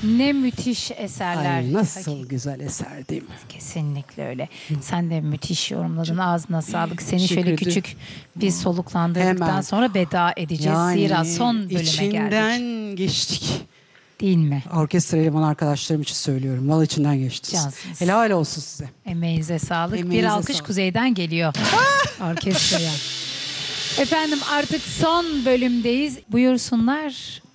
Ne müthiş eserler. Ay, nasıl güzel eser değil mi? Kesinlikle öyle. Sen de müthiş yorumladın. Ağzına sağlık. Seni Teşekkür şöyle ederim. küçük bir soluklandırdıktan Hemen. sonra veda edeceğiz. Zira son bölüme içinden geldik. geçtik. Değil mi? Orkestra eleman arkadaşlarım için söylüyorum. Vallahi içinden geçtiniz. Cansınız. Helal olsun size. Emeğinize sağlık. Emeğinize Bir alkış sağlık. kuzeyden geliyor. Orkestraya. Efendim artık son bölümdeyiz. Buyursunlar.